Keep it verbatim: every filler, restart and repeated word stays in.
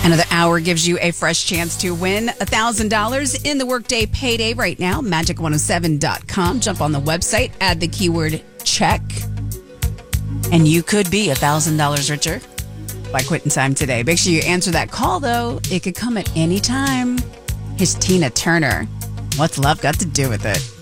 Another hour gives you a fresh chance to win one thousand dollars in the Workday Payday right now. magic one oh seven dot com. Jump on the website, add the keyword check, and you could be one thousand dollars richer by quitting time today. Make sure you answer that call, though. It could come at any time. Here's Tina Turner. What's love got to do with it?